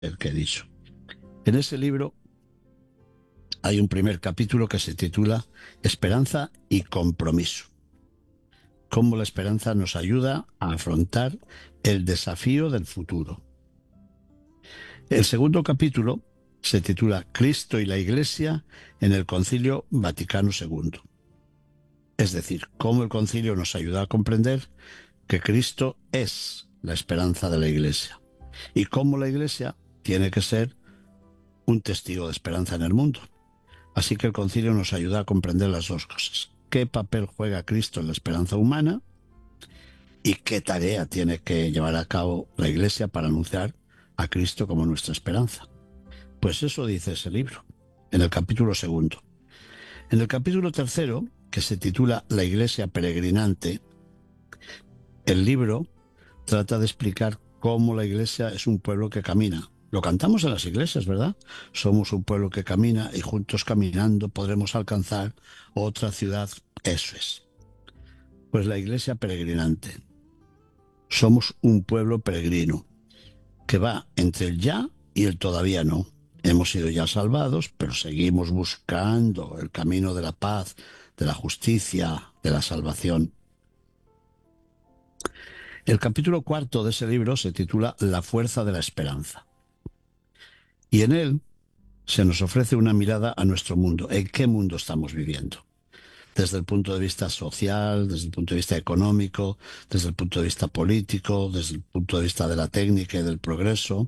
el que he dicho. En ese libro hay un primer capítulo que se titula Esperanza y compromiso. Cómo la esperanza nos ayuda a afrontar el desafío del futuro. El segundo capítulo se titula Cristo y la Iglesia en el Concilio Vaticano II. Es decir, cómo el concilio nos ayuda a comprender que Cristo es la esperanza de la Iglesia y cómo la Iglesia tiene que ser un testigo de esperanza en el mundo. Así que el concilio nos ayuda a comprender las dos cosas. ¿Qué papel juega Cristo en la esperanza humana? ¿Y qué tarea tiene que llevar a cabo la Iglesia para anunciar a Cristo como nuestra esperanza? Pues eso dice ese libro, en el capítulo segundo. En el capítulo tercero, que se titula La Iglesia Peregrinante, el libro trata de explicar cómo la Iglesia es un pueblo que camina. Lo cantamos en las iglesias, ¿verdad? Somos un pueblo que camina y juntos caminando podremos alcanzar otra ciudad. Eso es. Pues la Iglesia Peregrinante. Somos un pueblo peregrino que va entre el ya y el todavía no. Hemos sido ya salvados, pero seguimos buscando el camino de la paz, de la justicia, de la salvación. El capítulo cuarto de ese libro se titula La fuerza de la esperanza. Y en él se nos ofrece una mirada a nuestro mundo. ¿En qué mundo estamos viviendo? Desde el punto de vista social, desde el punto de vista económico, desde el punto de vista político, desde el punto de vista de la técnica y del progreso.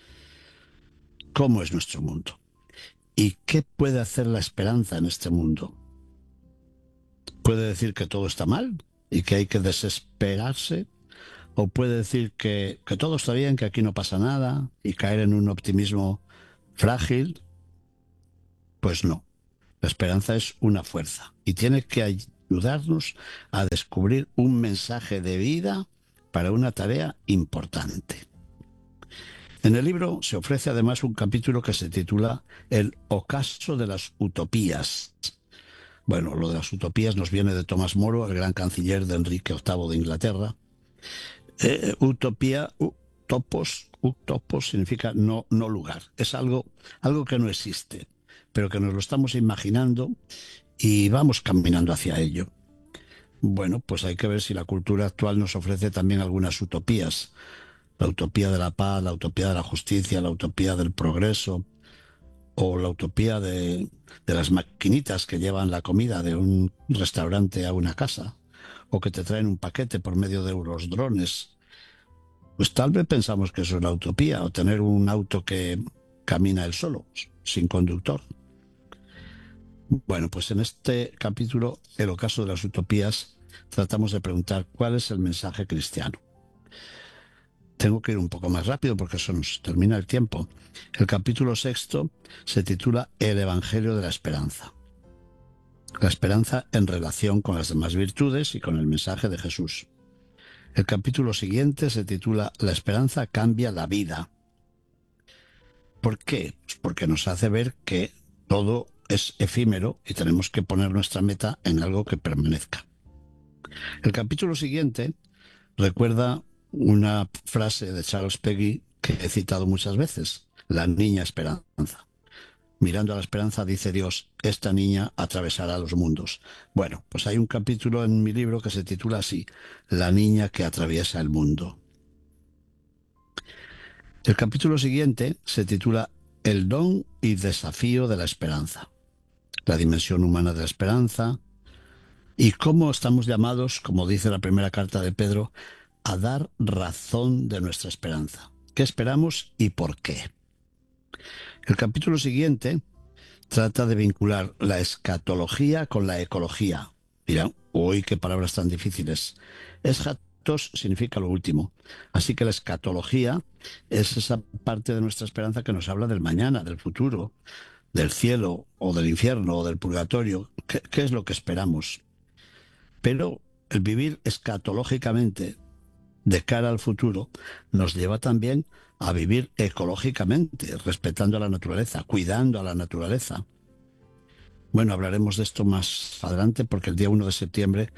¿Cómo es nuestro mundo? ¿Y qué puede hacer la esperanza en este mundo? ¿Puede decir que todo está mal y que hay que desesperarse? ¿O puede decir que todo está bien, que aquí no pasa nada y caer en un optimismo frágil? Pues no. La esperanza es una fuerza y tiene que ayudarnos a descubrir un mensaje de vida para una tarea importante. En el libro se ofrece además un capítulo que se titula El ocaso de las utopías. Bueno, lo de las utopías nos viene de Tomás Moro, el gran canciller de Enrique VIII de Inglaterra. Utopía, utopos significa no, no lugar. Es algo que no existe, pero que nos lo estamos imaginando y vamos caminando hacia ello. Bueno, pues hay que ver si la cultura actual nos ofrece también algunas utopías. La utopía de la paz, la utopía de la justicia, la utopía del progreso o la utopía de las maquinitas que llevan la comida de un restaurante a una casa o que te traen un paquete por medio de los drones. Pues tal vez pensamos que eso es la utopía o tener un auto que camina él solo, sin conductor. Bueno, pues en este capítulo, El ocaso de las utopías, tratamos de preguntar cuál es el mensaje cristiano. Tengo que ir un poco más rápido porque se nos termina el tiempo. El capítulo sexto se titula El Evangelio de la Esperanza. La esperanza en relación con las demás virtudes y con el mensaje de Jesús. El capítulo siguiente se titula La esperanza cambia la vida. ¿Por qué? Pues porque nos hace ver que todo es efímero y tenemos que poner nuestra meta en algo que permanezca. El capítulo siguiente recuerda una frase de Charles Peggy que he citado muchas veces, la niña esperanza. Mirando a la esperanza dice Dios, esta niña atravesará los mundos. Bueno, pues hay un capítulo en mi libro que se titula así, La niña que atraviesa el mundo. El capítulo siguiente se titula El don y desafío de la esperanza, la dimensión humana de la esperanza y cómo estamos llamados, como dice la primera carta de Pedro, a dar razón de nuestra esperanza. ¿Qué esperamos y por qué? El capítulo siguiente trata de vincular la escatología con la ecología. Mira, uy, qué palabras tan difíciles. Eschatos significa lo último. Así que la escatología es esa parte de nuestra esperanza que nos habla del mañana, del futuro, del cielo o del infierno o del purgatorio. ¿Qué es lo que esperamos? Pero el vivir escatológicamente de cara al futuro nos lleva también a vivir ecológicamente, respetando a la naturaleza, cuidando a la naturaleza. Bueno, hablaremos de esto más adelante porque el día 1 de septiembre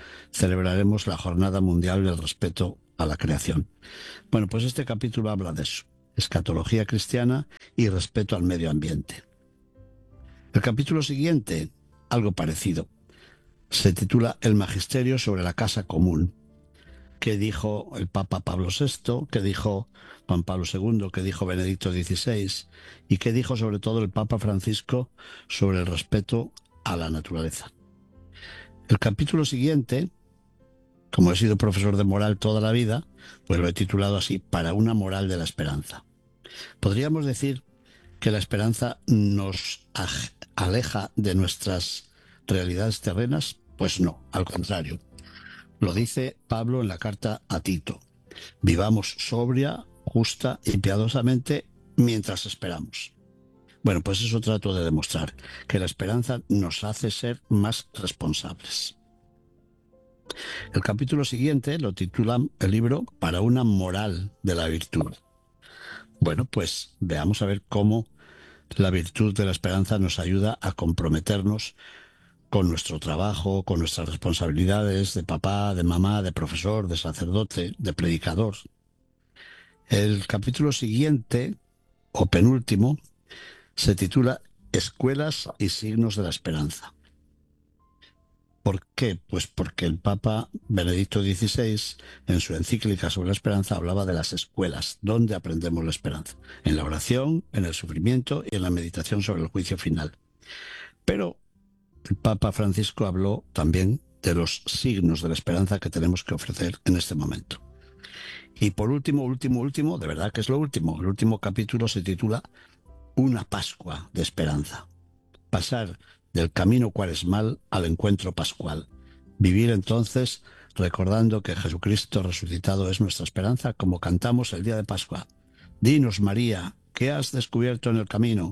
celebraremos la Jornada Mundial del Respeto a la Creación. Bueno, pues este capítulo habla de eso. escatología cristiana y respeto al medio ambiente. El capítulo siguiente, algo parecido, se titula El Magisterio sobre la Casa Común. ¿Qué dijo el Papa Pablo VI? ¿Qué dijo Juan Pablo II? ¿Qué dijo Benedicto XVI? ¿Y qué dijo sobre todo el Papa Francisco sobre el respeto a la naturaleza? El capítulo siguiente, como he sido profesor de moral toda la vida, pues lo he titulado así, Para una moral de la esperanza. Podríamos decir que la esperanza nos aleja de nuestras realidades terrenas. Pues no, al contrario. Lo dice Pablo en la carta a Tito. Vivamos sobria, justa y piadosamente mientras esperamos. Bueno, pues eso trato de demostrar, que la esperanza nos hace ser más responsables. El capítulo siguiente lo titula el libro Para una moral de la virtud. Bueno, pues veamos a ver cómo la virtud de la esperanza nos ayuda a comprometernos con nuestro trabajo, con nuestras responsabilidades de papá, de mamá, de profesor, de sacerdote, de predicador. El capítulo siguiente, o penúltimo, se titula Escuelas y signos de la esperanza. ¿Por qué? Pues porque el Papa Benedicto XVI, en su encíclica sobre la esperanza, hablaba de las escuelas, donde aprendemos la esperanza. En la oración, en el sufrimiento y en la meditación sobre el juicio final. Pero el Papa Francisco habló también de los signos de la esperanza que tenemos que ofrecer en este momento. Y por último, de verdad que es lo último, el último capítulo se titula Una Pascua de Esperanza. Pasar del camino cuaresmal al encuentro pascual. Vivir entonces recordando que Jesucristo resucitado es nuestra esperanza, como cantamos el día de Pascua. Dinos, María, ¿qué has descubierto en el camino?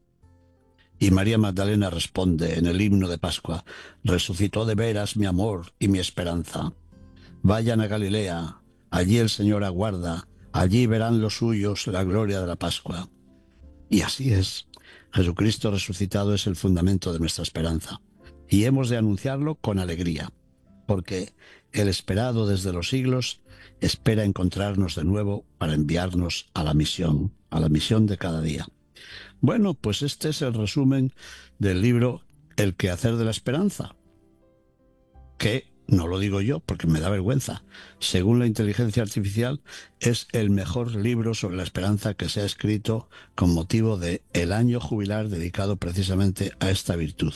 Y María Magdalena responde en el himno de Pascua: resucitó de veras mi amor y mi esperanza. Vayan a Galilea, allí el Señor aguarda, allí verán los suyos la gloria de la Pascua. Y así es. Jesucristo resucitado es el fundamento de nuestra esperanza, y hemos de anunciarlo con alegría, porque el esperado desde los siglos espera encontrarnos de nuevo para enviarnos a la misión de cada día. Bueno, pues este es el resumen del libro El quehacer de la esperanza, que no lo digo yo porque me da vergüenza. Según la inteligencia artificial, es el mejor libro sobre la esperanza que se ha escrito con motivo del año jubilar dedicado precisamente a esta virtud.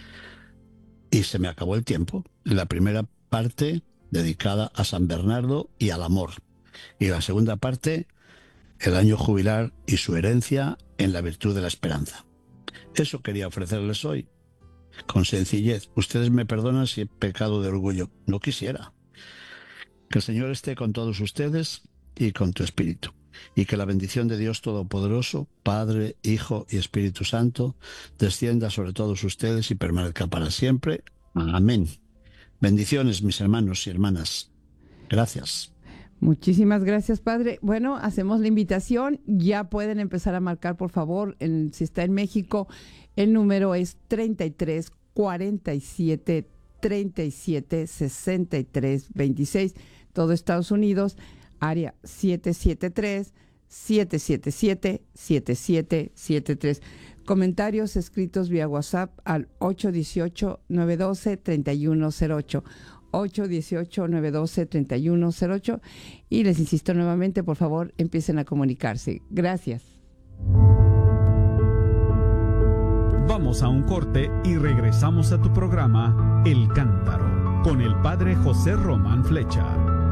Y se me acabó el tiempo. La primera parte dedicada a San Bernardo y al amor. Y la segunda parte, el año jubilar y su herencia en la virtud de la esperanza. Eso quería ofrecerles hoy. Con sencillez. Ustedes me perdonan si he pecado de orgullo. No quisiera. Que el Señor esté con todos ustedes y con tu espíritu. Y que la bendición de Dios Todopoderoso, Padre, Hijo y Espíritu Santo, descienda sobre todos ustedes y permanezca para siempre. Amén. Bendiciones, mis hermanos y hermanas. Gracias. Muchísimas gracias, Padre. Bueno, hacemos la invitación. Ya pueden empezar a marcar, por favor, si está en México. El número es 33 47 37 63 26. Todo Estados Unidos, área 773 777 7773. Comentarios escritos vía WhatsApp al 818-912-3108. 818-912-3108. Y les insisto nuevamente, por favor, empiecen a comunicarse. Gracias. Vamos a un corte y regresamos a tu programa El Cántaro con el Padre José Román Flecha.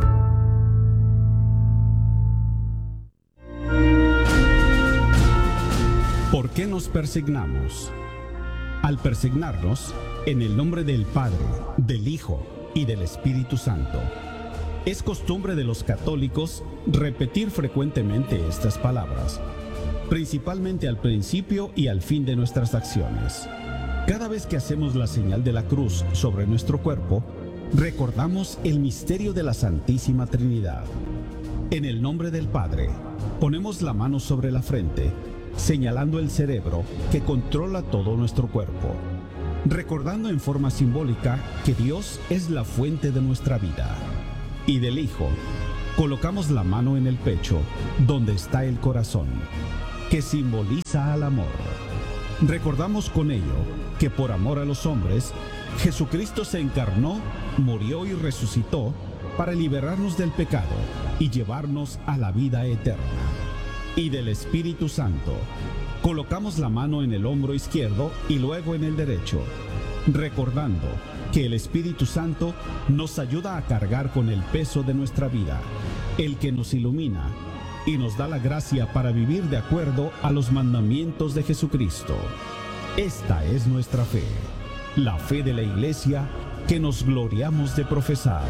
¿Por qué nos persignamos? Al persignarnos, en el nombre del Padre, del Hijo y del Espíritu Santo. Es costumbre de los católicos repetir frecuentemente estas palabras, principalmente al principio y al fin de nuestras acciones. Cada vez que hacemos la señal de la cruz sobre nuestro cuerpo, recordamos el misterio de la Santísima Trinidad. En el nombre del Padre, ponemos la mano sobre la frente, señalando el cerebro que controla todo nuestro cuerpo, recordando en forma simbólica que Dios es la fuente de nuestra vida, y del Hijo, colocamos la mano en el pecho, donde está el corazón, que simboliza al amor. Recordamos con ello que por amor a los hombres, Jesucristo se encarnó, murió y resucitó para liberarnos del pecado y llevarnos a la vida eterna. Y del Espíritu Santo, colocamos la mano en el hombro izquierdo y luego en el derecho, recordando que el Espíritu Santo nos ayuda a cargar con el peso de nuestra vida, el que nos ilumina y nos da la gracia para vivir de acuerdo a los mandamientos de Jesucristo. Esta es nuestra fe, la fe de la Iglesia que nos gloriamos de profesar.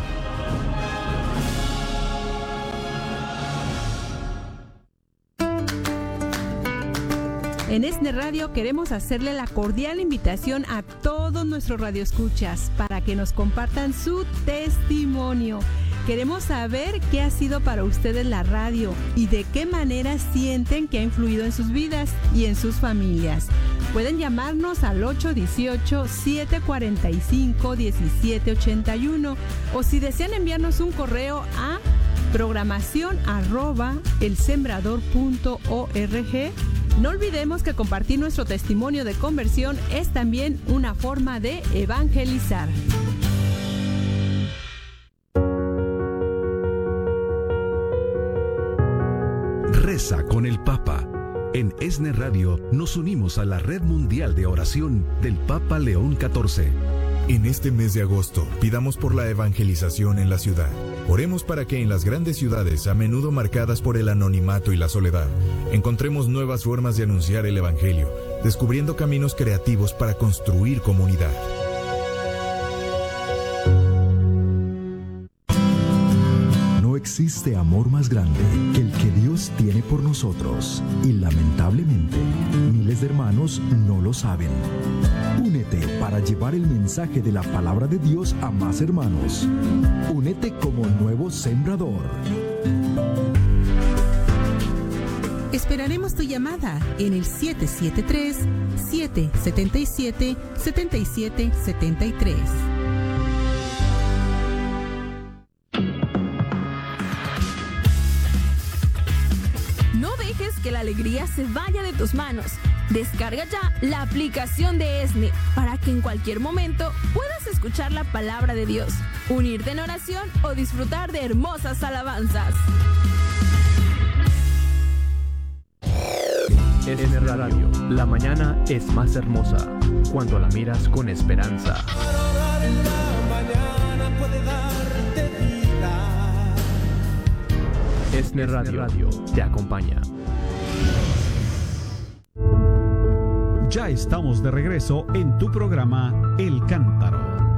En ESNE Radio queremos hacerle la cordial invitación a todos nuestros radioescuchas para que nos compartan su testimonio. Queremos saber qué ha sido para ustedes la radio y de qué manera sienten que ha influido en sus vidas y en sus familias. Pueden llamarnos al 818-745-1781 o si desean enviarnos un correo a programación@elsembrador.org. No olvidemos que compartir nuestro testimonio de conversión es también una forma de evangelizar. Reza con el Papa. En ESNE Radio nos unimos a la Red Mundial de Oración del Papa León XIV. En este mes de agosto, pidamos por la evangelización en la ciudad. Oremos para que en las grandes ciudades, a menudo marcadas por el anonimato y la soledad, encontremos nuevas formas de anunciar el Evangelio, descubriendo caminos creativos para construir comunidad. No existe amor más grande que el que Dios tiene por nosotros, y lamentablemente, miles de hermanos no lo saben. Únete para llevar el mensaje de la palabra de Dios a más hermanos. Únete como nuevo sembrador. Esperaremos tu llamada en el 773-777-7773. No dejes que la alegría se vaya de tus manos. Descarga ya la aplicación de ESNE para que en cualquier momento puedas escuchar la palabra de Dios, unirte en oración o disfrutar de hermosas alabanzas. ESNE Radio, la mañana es más hermosa cuando la miras con esperanza. ESNE Radio te acompaña. Ya estamos de regreso en tu programa El Cántaro.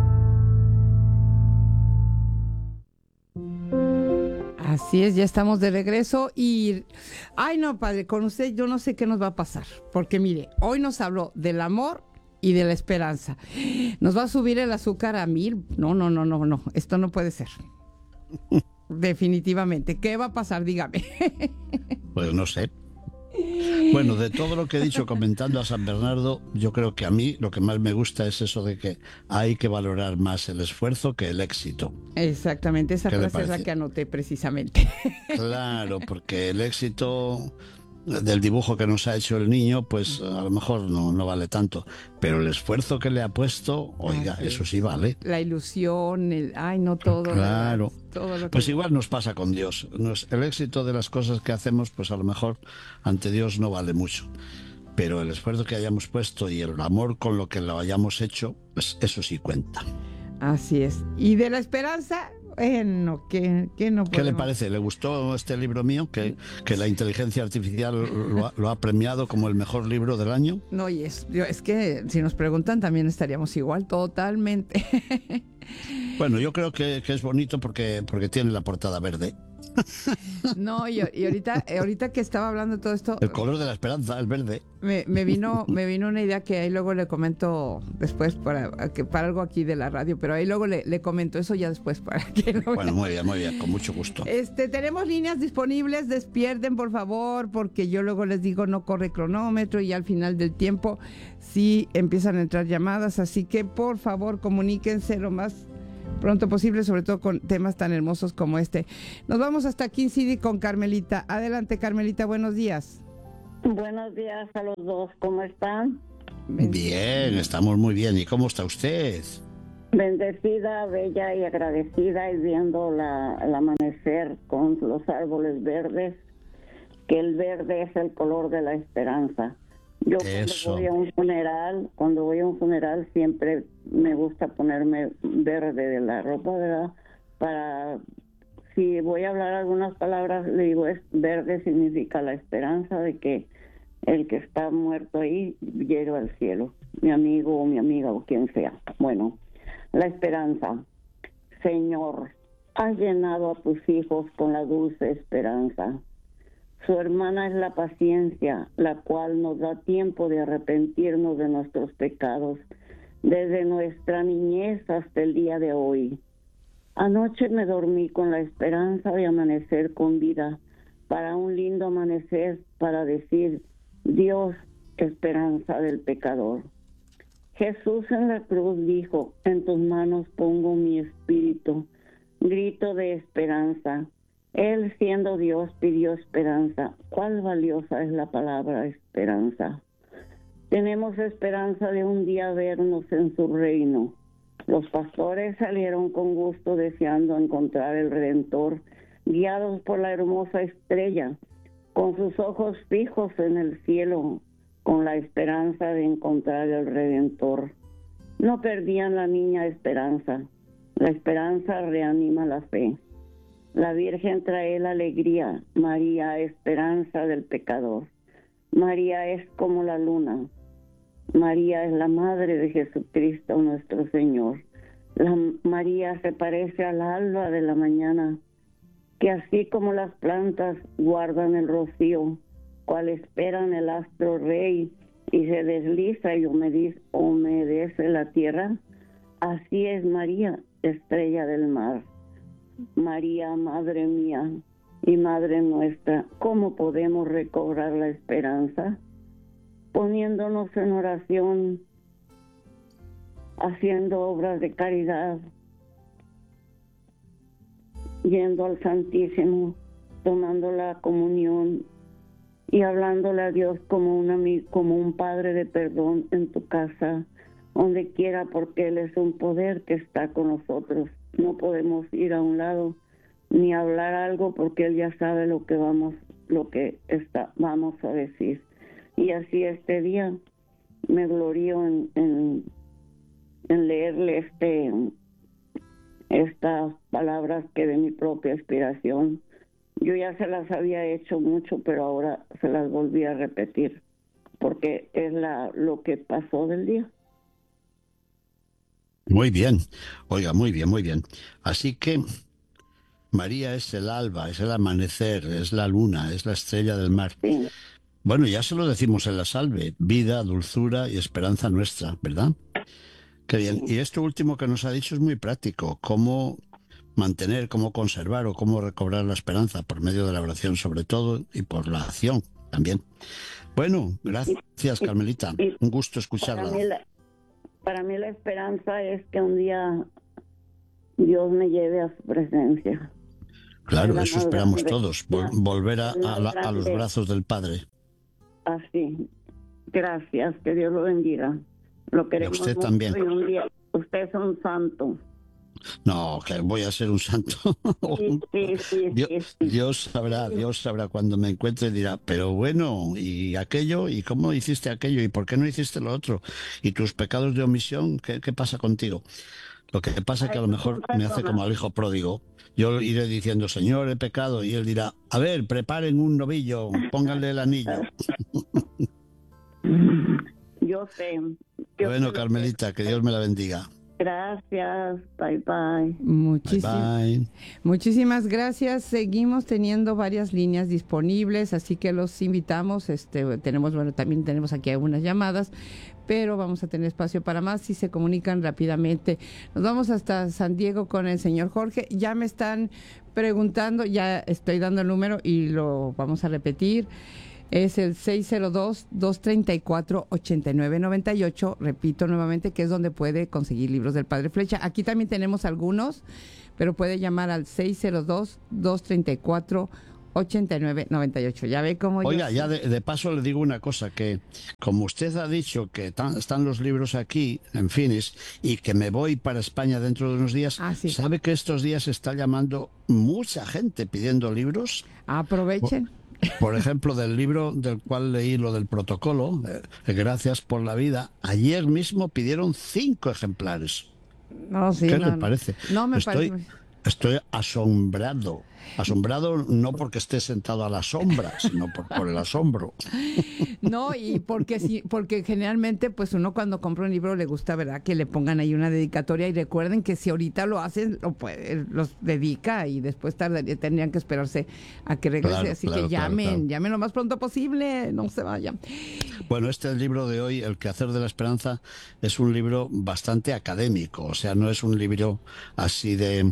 Así es, ya estamos de regreso y... Ay, no, padre, con usted yo no sé qué nos va a pasar, porque mire, hoy nos habló del amor y de la esperanza. ¿Nos va a subir el azúcar a 1000? No, esto no puede ser. Definitivamente. ¿Qué va a pasar? Dígame. Pues no sé. Bueno, de todo lo que he dicho comentando a San Bernardo, yo creo que a mí lo que más me gusta es eso de que hay que valorar más el esfuerzo que el éxito. Exactamente, esa frase es la que anoté precisamente. Claro, porque el éxito del dibujo que nos ha hecho el niño, pues a lo mejor no vale tanto, pero el esfuerzo que le ha puesto, oiga, eso sí vale. La ilusión, todo. Claro. Todo lo que... Pues igual nos pasa con Dios. El éxito de las cosas que hacemos, pues a lo mejor ante Dios no vale mucho. Pero el esfuerzo que hayamos puesto y el amor con lo que lo hayamos hecho, pues eso sí cuenta. Así es. Y de la esperanza... Bueno, ¿qué no podemos? ¿Qué le parece? ¿Le gustó este libro mío? Que la inteligencia artificial lo ha premiado como el mejor libro del año. No, y es que si nos preguntan también estaríamos igual, totalmente. Bueno, yo creo que es bonito porque tiene la portada verde. No, y ahorita que estaba hablando de todo esto... El color de la esperanza, el verde. Me vino una idea que ahí luego le comento después para algo aquí de la radio, pero ahí luego le comento eso ya después para que lo... Bueno, muy bien, con mucho gusto. Tenemos líneas disponibles, despierten por favor, porque yo luego les digo no corre cronómetro y al final del tiempo sí empiezan a entrar llamadas, así que por favor comuníquense lo más pronto posible, sobre todo con temas tan hermosos como este. Nos vamos hasta King City con Carmelita. Adelante, Carmelita, buenos días. Buenos días a los dos, ¿cómo están? Bien, estamos muy bien. ¿Y cómo está usted? Bendecida, bella y agradecida, y viendo el amanecer con los árboles verdes, que el verde es el color de la esperanza. Yo cuando voy a un funeral siempre me gusta ponerme verde de la ropa, ¿verdad? Para, si voy a hablar algunas palabras, le digo, es verde significa la esperanza de que el que está muerto ahí llega al cielo, mi amigo o mi amiga o quien sea. Bueno, la esperanza. Señor, has llenado a tus hijos con la dulce esperanza. Su hermana es la paciencia, la cual nos da tiempo de arrepentirnos de nuestros pecados, desde nuestra niñez hasta el día de hoy. Anoche me dormí con la esperanza de amanecer con vida, para un lindo amanecer, para decir, Dios, esperanza del pecador. Jesús en la cruz dijo, en tus manos pongo mi espíritu, grito de esperanza. Él, siendo Dios, pidió esperanza. ¿Cuál valiosa es la palabra esperanza? Tenemos esperanza de un día vernos en su reino. Los pastores salieron con gusto deseando encontrar el Redentor, guiados por la hermosa estrella, con sus ojos fijos en el cielo, con la esperanza de encontrar el Redentor. No perdían la niña esperanza. La esperanza reanima la fe. La Virgen trae la alegría. María, esperanza del pecador. María es como la luna. María es la madre de Jesucristo nuestro Señor. María se parece al alba de la mañana, que así como las plantas guardan el rocío, cual esperan el astro rey y se desliza y humedece la tierra, así es María, estrella del mar. María, Madre mía y Madre nuestra, ¿cómo podemos recobrar la esperanza? Poniéndonos en oración, haciendo obras de caridad, yendo al Santísimo, tomando la comunión y hablándole a Dios como un amigo, como un Padre de perdón en tu casa, donde quiera, porque Él es un poder que está con nosotros. No podemos ir a un lado ni hablar algo porque Él ya sabe lo que vamos a decir. Y así este día me glorío en leerle estas palabras que de mi propia inspiración. Yo ya se las había hecho mucho, pero ahora se las volví a repetir porque es lo que pasó del día. Muy bien, oiga, muy bien, muy bien. Así que María es el alba, es el amanecer, es la luna, es la estrella del mar. Sí. Bueno, ya se lo decimos en la salve, vida, dulzura y esperanza nuestra, ¿verdad? Qué bien. Y esto último que nos ha dicho es muy práctico, cómo mantener, cómo conservar o cómo recobrar la esperanza por medio de la oración sobre todo y por la acción también. Bueno, gracias Carmelita, un gusto escucharla. Para mí la esperanza es que un día Dios me lleve a su presencia. Claro, eso esperamos todos, volver a los brazos del Padre. Así, gracias, que Dios lo bendiga. Lo queremos y usted mucho también. Y un día, usted es un santo. No, que voy a ser un santo. Sí. Dios sabrá cuando me encuentre y dirá, pero bueno, ¿y aquello? ¿Y cómo hiciste aquello? ¿Y por qué no hiciste lo otro? ¿Y tus pecados de omisión? ¿Qué pasa contigo? Lo que pasa es que a lo mejor me hace como al hijo pródigo. Yo iré diciendo, Señor, he pecado, y él dirá, a ver, preparen un novillo, pónganle el anillo. Yo sé. Bueno, Carmelita, que Dios me la bendiga. Gracias, bye bye. Bye. Muchísimas gracias. Seguimos teniendo varias líneas disponibles, así que los invitamos. También tenemos aquí algunas llamadas, pero vamos a tener espacio para más si se comunican rápidamente. Nos vamos hasta San Diego con el señor Jorge. Ya me están preguntando, ya estoy dando el número y lo vamos a repetir. Es el 602-234-8998. Repito nuevamente que es donde puede conseguir libros del Padre Flecha. Aquí también tenemos algunos, pero puede llamar al 602-234-8998. Ya ve cómo... Oiga, ya de paso le digo una cosa, que como usted ha dicho que están los libros aquí, en Finis, y que me voy para España dentro de unos días, sí. ¿sabe que estos días se está llamando mucha gente pidiendo libros? Aprovechen. Por ejemplo, del libro del cual leí lo del protocolo, Gracias por la vida, ayer mismo pidieron 5 ejemplares. No, sí, ¿Qué le parece? No me parece. Estoy asombrado. Asombrado no porque esté sentado a la sombra, sino por el asombro. No, y porque generalmente pues uno cuando compra un libro le gusta, ¿verdad?, que le pongan ahí una dedicatoria, y recuerden que si ahorita lo hacen, los dedica y después tendrían que esperarse a que regrese, Claro, así claro, que llamen, claro. llamen lo más pronto posible, no se vayan. Bueno, el libro de hoy, El quehacer de la esperanza, es un libro bastante académico, o sea, no es un libro así de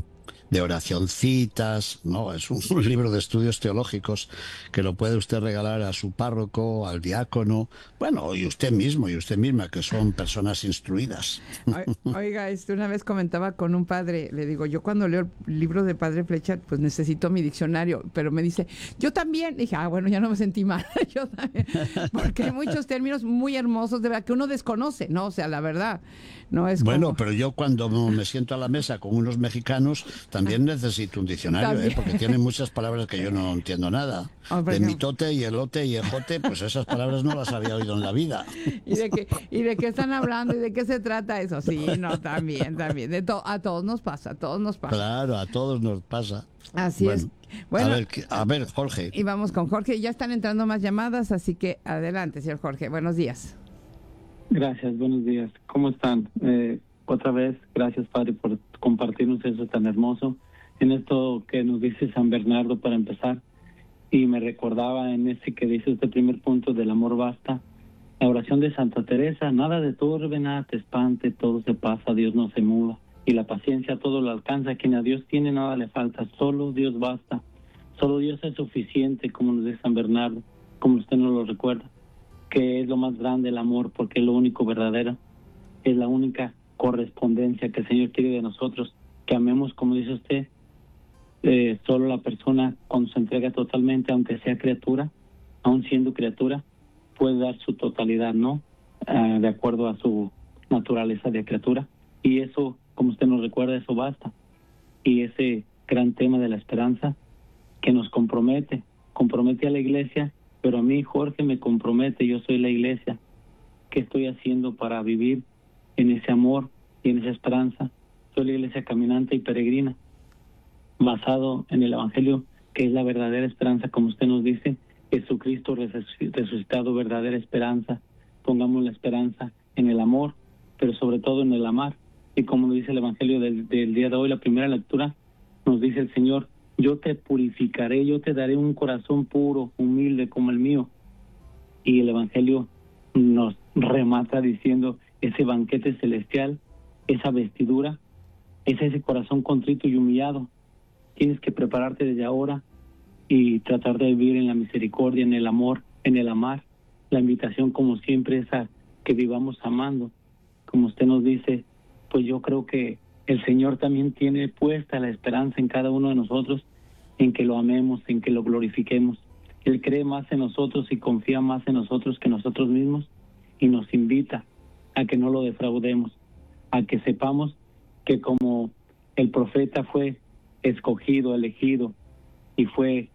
oracioncitas, no, es un libro de estudios teológicos que lo puede usted regalar a su párroco, al diácono, bueno, y usted mismo y usted misma, que son personas instruidas. Oiga, una vez comentaba con un padre, le digo, yo cuando leo el libro de Padre Flecha, pues necesito mi diccionario, pero me dice, yo también. Dije, bueno, ya no me sentí mal, yo también, porque hay muchos términos muy hermosos, de verdad, que uno desconoce, ¿no? O sea, la verdad, no es Bueno, pero yo cuando me siento a la mesa con unos mexicanos, también necesito un diccionario, porque tienen muchas palabras que yo no entiendo nada. De mitote y elote y ejote, pues esas palabras no las había oído en la vida. ¿Y de qué están hablando y de qué se trata eso? Sí, no, también. A todos nos pasa, Claro, a todos nos pasa. Así es. Bueno, a ver, Jorge. Y vamos con Jorge. Ya están entrando más llamadas, así que adelante, señor Jorge. Buenos días. Gracias, buenos días. ¿Cómo están? Otra vez, gracias, Padre, por compartirnos eso tan hermoso. En esto que nos dice San Bernardo para empezar, y me recordaba en ese que dice este primer punto del amor basta, la oración de Santa Teresa: nada te turbe, nada te espante, todo se pasa, Dios no se muda, y la paciencia todo lo alcanza, quien a Dios tiene nada le falta, solo Dios basta, solo Dios es suficiente, como nos dice San Bernardo, como usted nos lo recuerda, que es lo más grande el amor, porque es lo único verdadero, es la única correspondencia que el Señor quiere de nosotros, que amemos, como dice usted. Solo la persona, cuando se entrega totalmente, aunque sea criatura, aun siendo criatura, puede dar su totalidad, ¿no? De acuerdo a su naturaleza de criatura. Y eso, como usted nos recuerda, eso basta. Y ese gran tema de la esperanza que nos compromete a la iglesia, pero a mí, Jorge, me compromete, yo soy la iglesia. ¿Qué estoy haciendo para vivir en ese amor y en esa esperanza? Soy la iglesia caminante y peregrina, basado en el Evangelio, que es la verdadera esperanza, como usted nos dice, Jesucristo resucitado, verdadera esperanza. Pongamos la esperanza en el amor, pero sobre todo en el amar. Y como nos dice el Evangelio del día de hoy, la primera lectura, nos dice el Señor: yo te purificaré, yo te daré un corazón puro, humilde como el mío. Y el Evangelio nos remata diciendo: ese banquete celestial, esa vestidura, es ese corazón contrito y humillado. Tienes que prepararte desde ahora y tratar de vivir en la misericordia, en el amor, en el amar. La invitación, como siempre, es a que vivamos amando. Como usted nos dice, pues yo creo que el Señor también tiene puesta la esperanza en cada uno de nosotros, en que lo amemos, en que lo glorifiquemos. Él cree más en nosotros y confía más en nosotros que nosotros mismos, y nos invita a que no lo defraudemos, a que sepamos que como el profeta fue escogido, elegido, y fue,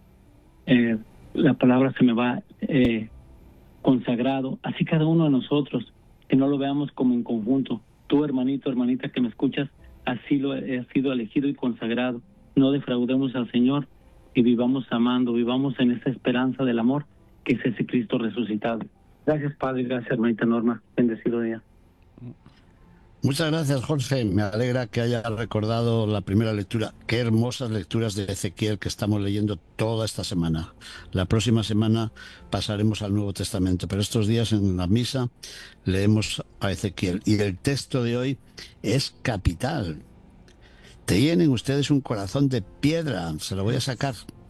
la palabra se me va, consagrado, así cada uno de nosotros, que no lo veamos como en conjunto. Tú, hermanito, hermanita que me escuchas, así lo has sido elegido y consagrado. No defraudemos al Señor y vivamos amando, vivamos en esa esperanza del amor que es ese Cristo resucitado. Gracias, Padre, gracias, hermanita Norma. Bendecido día. Muchas gracias, Jorge. Me alegra que haya recordado la primera lectura. Qué hermosas lecturas de Ezequiel que estamos leyendo toda esta semana. La próxima semana pasaremos al Nuevo Testamento, pero estos días en la misa leemos a Ezequiel. Y el texto de hoy es capital. Tienen ustedes un corazón de piedra. Se lo voy a sacar.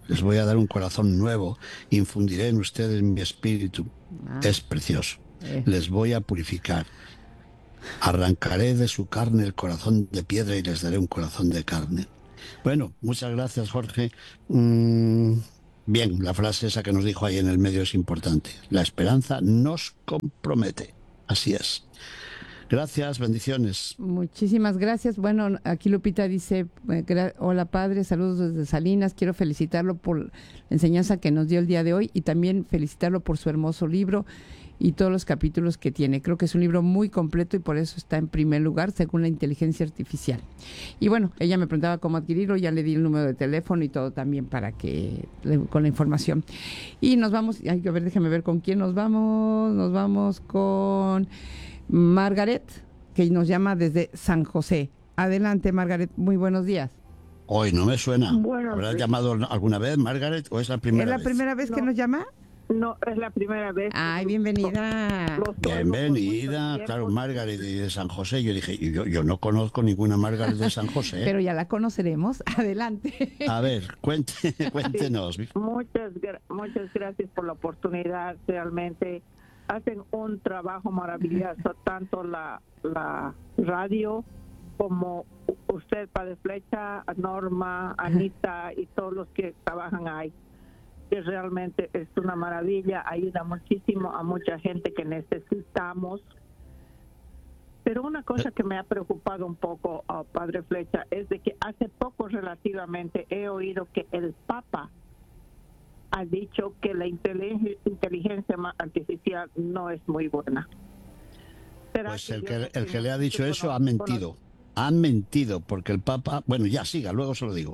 Les voy a dar un corazón nuevo. Infundiré en ustedes mi espíritu. Es precioso. Les voy a purificar. Arrancaré de su carne el corazón de piedra y les daré un corazón de carne. Bueno, muchas gracias, Jorge. Bien, la frase esa que nos dijo ahí en el medio es importante. La esperanza nos compromete. Así es. Gracias, bendiciones. Muchísimas gracias. Bueno, aquí Lupita dice, hola padre, saludos desde Salinas, quiero felicitarlo por la enseñanza que nos dio el día de hoy y también felicitarlo por su hermoso libro y todos los capítulos que tiene. Creo que es un libro muy completo y por eso está en primer lugar según la inteligencia artificial. Y bueno, ella me preguntaba cómo adquirirlo, ya le di el número de teléfono y todo también para que, con la información. Y nos vamos, a ver, déjame ver con quién nos vamos con Margaret, que nos llama desde San José. Adelante, Margaret, muy buenos días. Hoy no me suena. ¿Habrás llamado alguna vez, Margaret, o es la primera vez? ¿Es la primera vez que nos llama? No, es la primera vez. Ay, bienvenida. Bienvenida, claro, Margaret de San José. Yo dije, yo no conozco ninguna Margaret de San José. Pero ya la conoceremos. Adelante. A ver, cuéntenos. Sí, muchas gracias por la oportunidad. Realmente hacen un trabajo maravilloso, tanto la radio como usted, Padre Flecha, Norma, Anita y todos los que trabajan ahí. Que realmente es una maravilla, ayuda muchísimo a mucha gente que necesitamos. Pero una cosa que me ha preocupado un poco, Padre Flecha, es de que hace poco relativamente he oído que el Papa ha dicho que la inteligencia artificial no es muy buena. Pues el que le ha dicho eso ha mentido. Ha mentido porque el Papa... Bueno, ya siga, luego se lo digo.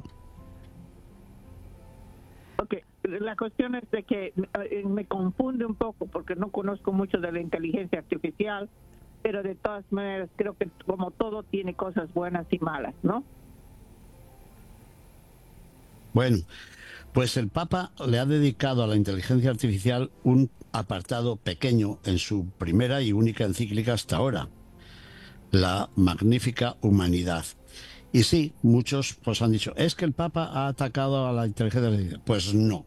Ok. La cuestión es de que me confunde un poco porque no conozco mucho de la inteligencia artificial, pero de todas maneras creo que como todo tiene cosas buenas y malas, ¿no? Bueno, pues el Papa le ha dedicado a la inteligencia artificial un apartado pequeño en su primera y única encíclica hasta ahora, la Magnífica Humanidad. Y sí, muchos pues han dicho, ¿es que el Papa ha atacado a la inteligencia artificial? Pues no.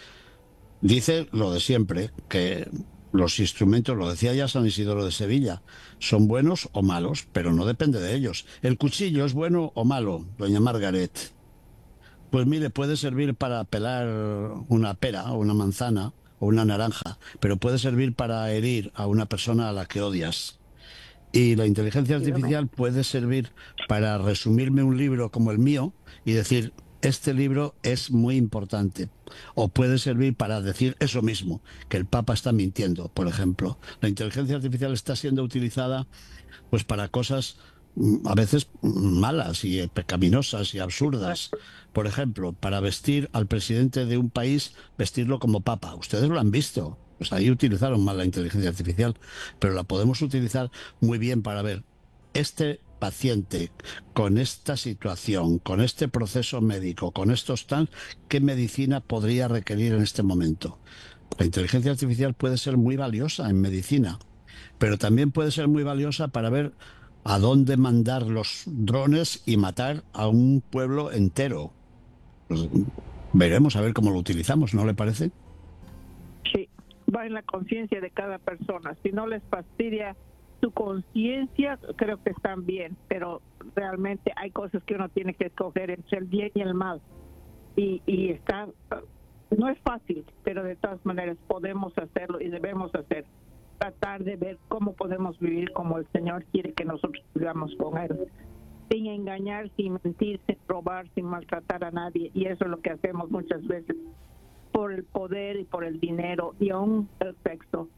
Dice lo de siempre, que los instrumentos, lo decía ya San Isidoro de Sevilla, son buenos o malos, pero no depende de ellos. ¿El cuchillo es bueno o malo, doña Margaret? Pues mire, puede servir para pelar una pera o una manzana o una naranja, pero puede servir para herir a una persona a la que odias. Y la inteligencia artificial puede servir para resumirme un libro como el mío y decir, este libro es muy importante. O puede servir para decir eso mismo, que el Papa está mintiendo, por ejemplo. La inteligencia artificial está siendo utilizada pues para cosas a veces malas y pecaminosas y absurdas. Por ejemplo, para vestir al presidente de un país, vestirlo como Papa. Ustedes lo han visto. Pues ahí utilizaron mal la inteligencia artificial, pero la podemos utilizar muy bien para ver este paciente con esta situación, con este proceso médico, con estos tal, ¿qué medicina podría requerir en este momento? La inteligencia artificial puede ser muy valiosa en medicina, pero también puede ser muy valiosa para ver a dónde mandar los drones y matar a un pueblo entero. Pues veremos a ver cómo lo utilizamos, ¿no le parece? Sí, va en la conciencia de cada persona. Si no les fastidia su conciencia, creo que están bien, pero realmente hay cosas que uno tiene que escoger entre el bien y el mal. Y está, no es fácil, pero de todas maneras podemos hacerlo y debemos hacer. Tratar de ver cómo podemos vivir como el Señor quiere que nosotros vivamos con Él. Sin engañar, sin mentir, sin robar, sin maltratar a nadie. Y eso es lo que hacemos muchas veces por el poder y por el dinero y aún el sexo.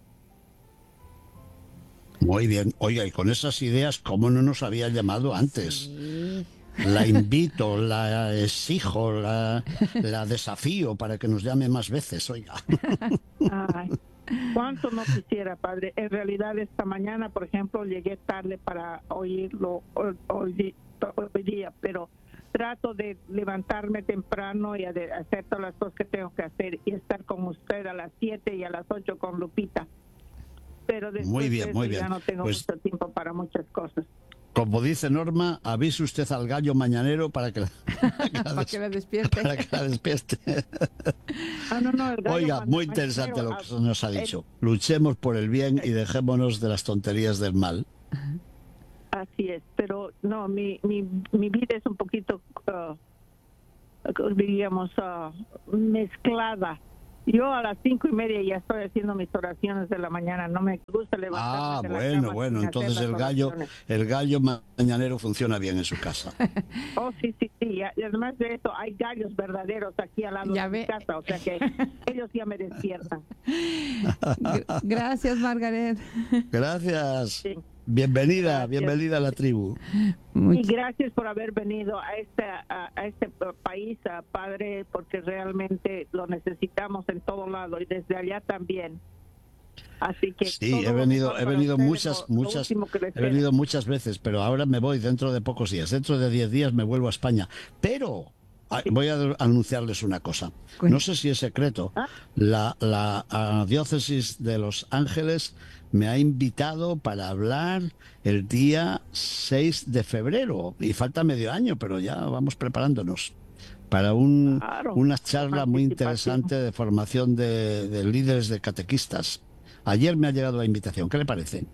Muy bien. Oiga, y con esas ideas, ¿cómo no nos había llamado antes? Sí. La invito, la exijo, la desafío para que nos llame más veces, oiga. Ay, cuánto no quisiera, padre. En realidad esta mañana, por ejemplo, llegué tarde para oírlo hoy día, pero trato de levantarme temprano y de hacer todas las cosas que tengo que hacer y estar con usted a las 7 y a las 8 con Lupita. Pero después muy bien. ya no tengo mucho tiempo para muchas cosas. Como dice Norma, avise usted al gallo mañanero para que para que la despierte. Para que la despierte. No, Oiga, muy interesante lo que nos ha dicho. Luchemos por el bien y dejémonos de las tonterías del mal. Así es, pero no, mi vida es un poquito, diríamos, mezclada. Yo a las 5:30 ya estoy haciendo mis oraciones de la mañana. No me gusta levantarme de la cama bueno, sin entonces hacer las el gallo mañanero funciona bien en su casa. Oh, sí. Y además de eso, hay gallos verdaderos aquí al lado de mi casa, o sea que ellos ya me despiertan. Gracias, Margaret. Gracias. Sí. Bienvenida a la tribu. Y gracias por haber venido a este país, padre, porque realmente lo necesitamos en todo lado y desde allá también. Así que sí, he venido muchas veces, pero ahora me voy dentro de pocos días. Dentro de 10 días me vuelvo a España. Pero voy a anunciarles una cosa. No sé si es secreto. La diócesis de Los Ángeles me ha invitado para hablar el día 6 de febrero. Y falta medio año, pero ya vamos preparándonos para una charla muy interesante de formación de líderes de catequistas. Ayer me ha llegado la invitación. ¿Qué le parece?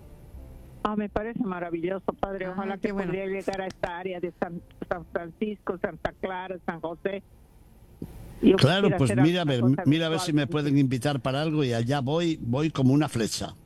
Me parece maravilloso, padre. Ojalá que podría llegar a esta área de San Francisco, Santa Clara, San José. Claro, pues mira a ver si me pueden invitar para algo y allá voy como una flecha.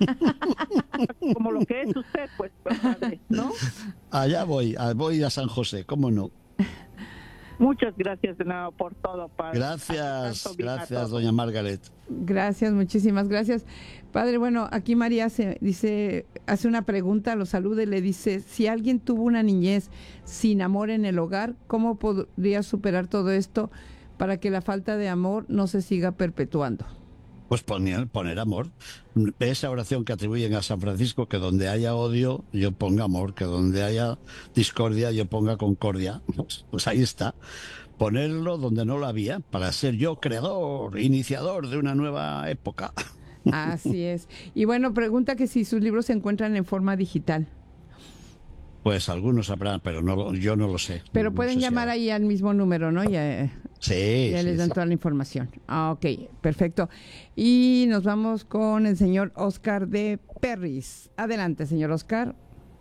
Como lo que es usted, pues, padre, ¿no? Allá voy a San José, ¿cómo no? Muchas gracias de nuevo por todo, padre. Gracias, doña Margaret. Gracias, muchísimas gracias. Padre, bueno, aquí María hace una pregunta, lo saluda y le dice, si alguien tuvo una niñez sin amor en el hogar, ¿cómo podría superar todo esto para que la falta de amor no se siga perpetuando? Pues poner amor. Esa oración que atribuyen a San Francisco, que donde haya odio, yo ponga amor, que donde haya discordia, yo ponga concordia. Pues ahí está. Ponerlo donde no lo había, para ser yo creador, iniciador de una nueva época. Así es. Y bueno, pregunta que si sus libros se encuentran en forma digital. Pues algunos sabrán, pero yo no lo sé. Pero pueden llamar ahí al mismo número, ¿no? Ya les dan toda la información. Ok, perfecto. Y nos vamos con el señor Oscar de Perris. Adelante, señor Oscar.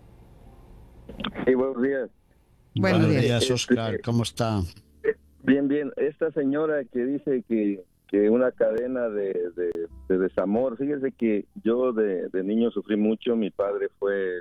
Sí, buenos días. Buenos días, Oscar. ¿Cómo está? Bien. Esta señora que dice que una cadena de desamor. Fíjese que yo de niño sufrí mucho. Mi padre fue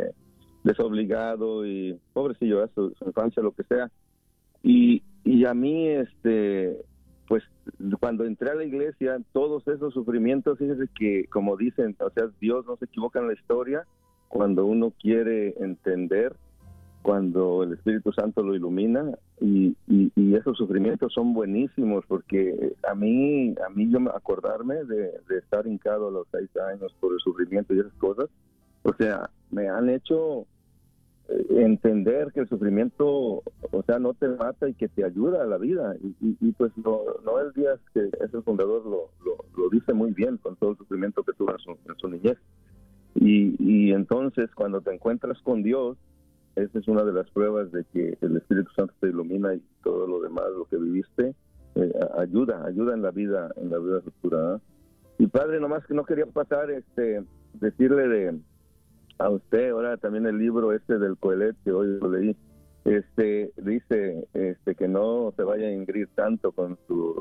desobligado y pobrecillo, su infancia, lo que sea. Y a mí, pues cuando entré a la iglesia, todos esos sufrimientos, fíjese que, como dicen, o sea, Dios no se equivoca en la historia cuando uno quiere entender, cuando el Espíritu Santo lo ilumina, y esos sufrimientos son buenísimos, porque a mí yo acordarme de estar hincado a los 6 años por el sufrimiento y esas cosas, o sea, me han hecho entender que el sufrimiento, o sea, no te mata y que te ayuda a la vida. Y pues Noel Díaz, que es el fundador, lo dice muy bien con todo el sufrimiento que tuvo en su niñez. Y entonces, cuando te encuentras con Dios, esa es una de las pruebas de que el Espíritu Santo te ilumina y todo lo demás, lo que viviste, ayuda en la vida futura, ¿eh? Y padre, nomás que no quería pasar, decirle a usted, ahora también el libro del Coelet, que hoy lo leí, dice que no se vaya a ingrir tanto con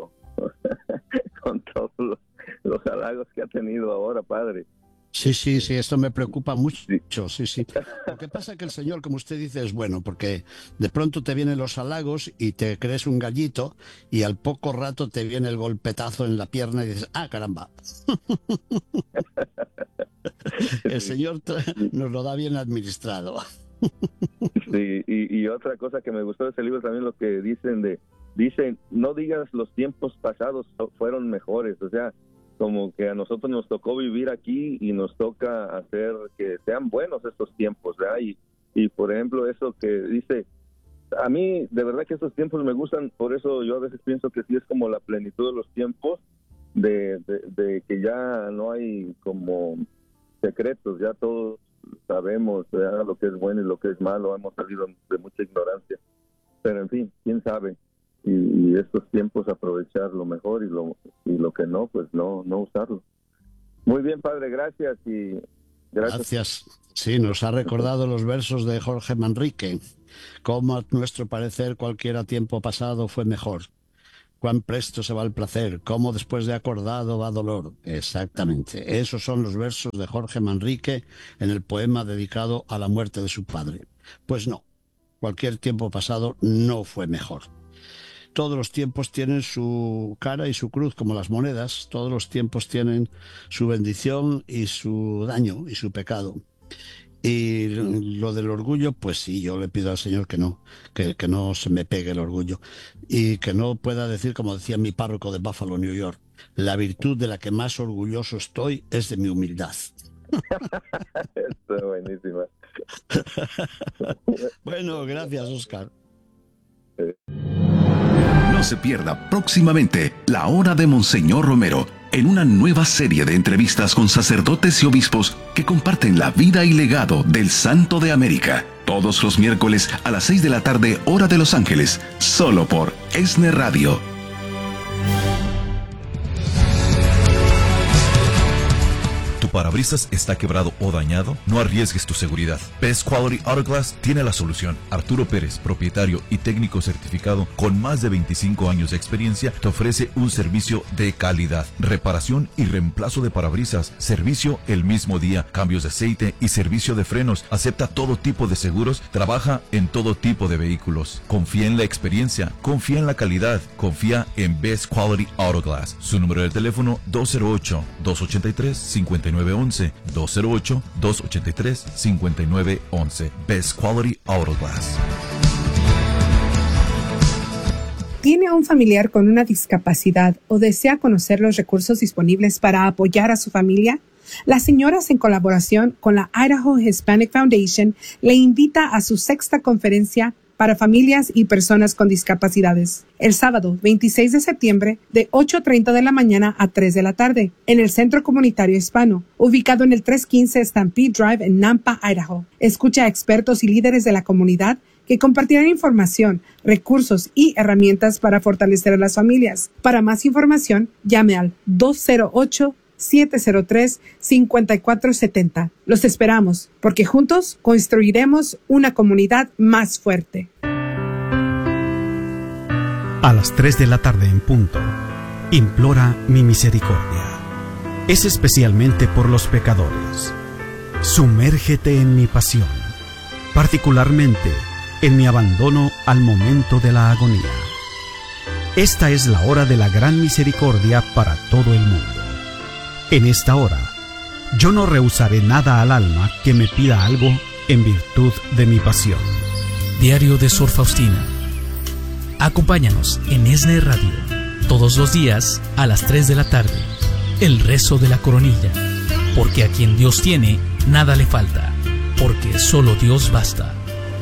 con todos los halagos que ha tenido ahora, padre. Sí, esto me preocupa mucho, sí. Lo que pasa es que el Señor, como usted dice, es bueno, porque de pronto te vienen los halagos y te crees un gallito y al poco rato te viene el golpetazo en la pierna y dices, ¡ah, caramba! El Señor nos lo da bien administrado. Sí, y otra cosa que me gustó de ese libro también, lo que dicen no digas los tiempos pasados fueron mejores, o sea, como que a nosotros nos tocó vivir aquí y nos toca hacer que sean buenos estos tiempos, ¿verdad? Y por ejemplo, eso que dice, a mí de verdad que estos tiempos me gustan, por eso yo a veces pienso que sí es como la plenitud de los tiempos, de que ya no hay como secretos, ya todos sabemos lo que es bueno y lo que es malo, hemos salido de mucha ignorancia, pero en fin, quién sabe, y estos tiempos aprovechar lo mejor y lo que no, pues no usarlo. Muy bien, padre, gracias. Gracias. Sí, nos ha recordado los versos de Jorge Manrique, cómo a nuestro parecer cualquiera tiempo pasado fue mejor. Cuán presto se va el placer, cómo después de acordado va dolor. Exactamente, esos son los versos de Jorge Manrique en el poema dedicado a la muerte de su padre. Pues no, cualquier tiempo pasado no fue mejor. Todos los tiempos tienen su cara y su cruz, como las monedas. Todos los tiempos tienen su bendición y su daño y su pecado. Y lo del orgullo, pues sí, yo le pido al Señor que no se me pegue el orgullo y que no pueda decir, como decía mi párroco de Buffalo, New York, la virtud de la que más orgulloso estoy es de mi humildad. Esto es buenísima. Bueno, gracias, Oscar. No se pierda próximamente La Hora de Monseñor Romero, en una nueva serie de entrevistas con sacerdotes y obispos que comparten la vida y legado del Santo de América. Todos los miércoles a las 6 de la tarde, hora de Los Ángeles, solo por ESNE Radio. ¿Tu parabrisas está quebrado o dañado? No arriesgues tu seguridad. Best Quality Auto Glass tiene la solución. Arturo Pérez, propietario y técnico certificado con más de 25 años de experiencia, te ofrece un servicio de calidad. Reparación y reemplazo de parabrisas, servicio el mismo día, cambios de aceite y servicio de frenos. Acepta todo tipo de seguros, trabaja en todo tipo de vehículos. Confía en la experiencia, confía en la calidad, confía en Best Quality Auto Glass. Su número de teléfono 208-283-5911, 208-283-5911. Best Quality Auto Glass. ¿Tiene a un familiar con una discapacidad o desea conocer los recursos disponibles para apoyar a su familia? Las señoras, en colaboración con la Idaho Hispanic Foundation, le invita a su 6ª conferencia para familias y personas con discapacidades, el sábado 26 de septiembre de 8:30 de la mañana a 3 de la tarde, en el Centro Comunitario Hispano, ubicado en el 315 Stampede Drive en Nampa, Idaho. Escucha a expertos y líderes de la comunidad que compartirán información, recursos y herramientas para fortalecer a las familias. Para más información, llame al 208-703-5470. Los esperamos, porque juntos construiremos una comunidad más fuerte. A las 3 de la tarde en punto, implora mi misericordia. Es especialmente por los pecadores. Sumérgete en mi pasión, particularmente en mi abandono al momento de la agonía. Esta es la hora de la gran misericordia para todo el mundo. En esta hora, yo no rehusaré nada al alma que me pida algo en virtud de mi pasión. Diario de Sor Faustina. Acompáñanos en ESNE Radio, todos los días a las 3 de la tarde. El rezo de la coronilla. Porque a quien Dios tiene, nada le falta. Porque solo Dios basta.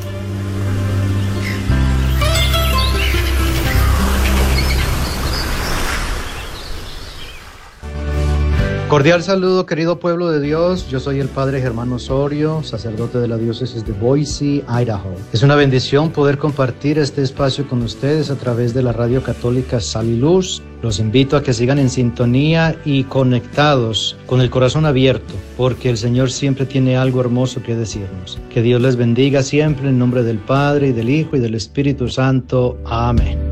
Cordial saludo, querido pueblo de Dios. Yo soy el Padre Germán Osorio, sacerdote de la diócesis de Boise, Idaho. Es una bendición poder compartir este espacio con ustedes a través de la radio católica Sal y Luz. Los invito a que sigan en sintonía y conectados, con el corazón abierto, porque el Señor siempre tiene algo hermoso que decirnos. Que Dios les bendiga siempre en nombre del Padre, y del Hijo, y del Espíritu Santo. Amén.